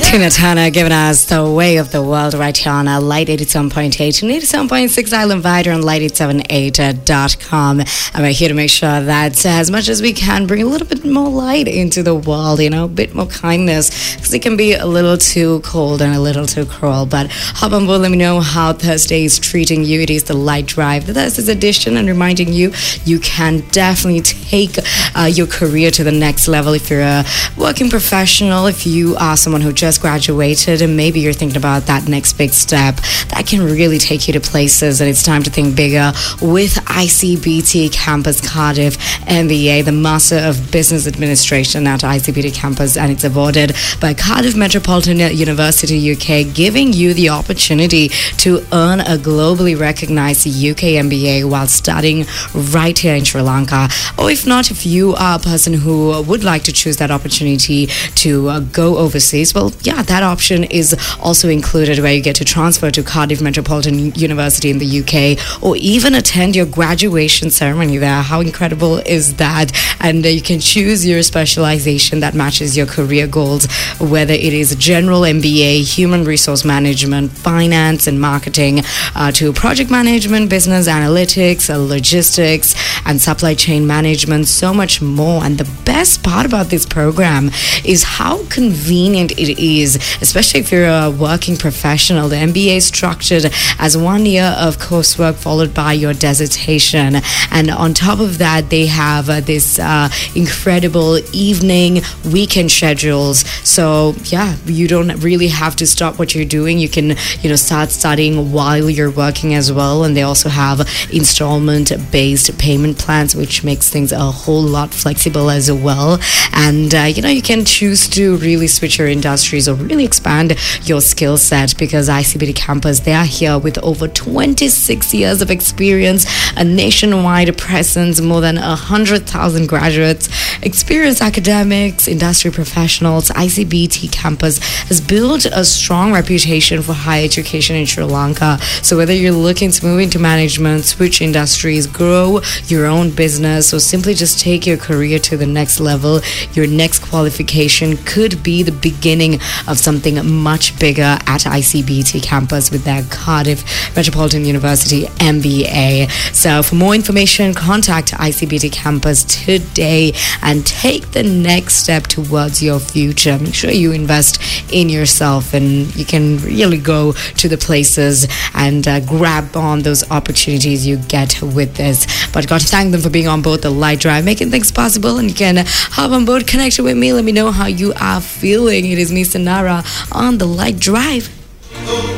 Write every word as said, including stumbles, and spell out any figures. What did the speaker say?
Tina Turner giving us the way of the world right here on uh, Light eighty-seven point eight and eighty-seven point six Island Vider on light eight seven eight dot com. And we're here to make sure that uh, as much as we can bring a little bit more light into the world, you know, a bit more kindness, because it can be a little too cold and a little too cruel. But hop on board, let me know how Thursday is treating you. It is the Light Drive, the Thursday's edition, and reminding you you can definitely take uh, your career to the next level if you're a working professional, if you are someone who just graduated and maybe you're thinking about that next big step that can really take you to places, and it's time to think bigger with I C B T Campus Cardiff M B A, the Master of Business Administration at I C B T Campus, and it's awarded by Cardiff Metropolitan University U K, giving you the opportunity to earn a globally recognized U K M B A while studying right here in Sri Lanka. Or if not, if you are a person who would like to choose that opportunity to uh, go overseas, well, yeah, that option is also included, where you get to transfer to Cardiff Metropolitan University in the U K, or even attend your graduation ceremony there. How incredible is that? And uh, you can choose your specialization that matches your career goals, whether it is general M B A, human resource management, finance and marketing, uh, to project management, business analytics, uh, logistics and supply chain management, so much more. And the best part about this program is how convenient it is, especially if you're a working professional. The M B A is structured as one year of coursework followed by your dissertation, and on top of that they have uh, this uh, incredible evening weekend schedules. So yeah, you don't really have to stop what you're doing. You can, you know, start studying while you're working as well. And they also have installment based payment plans, which makes things a whole lot flexible as well. And uh, you know, you can choose to really switch your industries or really expand your skill set, because I C B T Campus, they are here with over twenty-six years of experience, a nationwide presence, more than one hundred thousand graduates, experienced academics, industry professionals. I C B T Campus has built a strong reputation for higher education in Sri Lanka. So whether you're looking to move into management, switch industries, grow your own business, or simply just take your career to the next level, your next qualification could be the beginning of something much bigger at I C B T Campus with their Cardiff Metropolitan University M B A. So for more information, contact I C B T Campus today and take the next step towards your future. Make sure you invest in yourself, and you can really go to the places and uh, grab on those opportunities you get with this. But got to thank them for being on board the Light Drive, making things possible. And you can hop on board, connect with me, let me know how you are feeling. It is me, Sanara, on the Light Drive.